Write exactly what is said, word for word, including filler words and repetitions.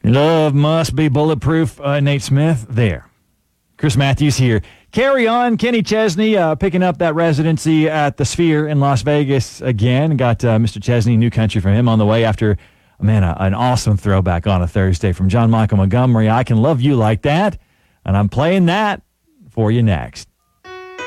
Your love must be bulletproof, uh, Nate Smith. There. Chris Matthews here. Carry on. Kenny Chesney uh, picking up that residency at the Sphere in Las Vegas again. Got uh, Mister Chesney, New Country from him on the way after, man, a, an awesome throwback on a Thursday from John Michael Montgomery. I Can Love You Like That. And I'm playing that for you next.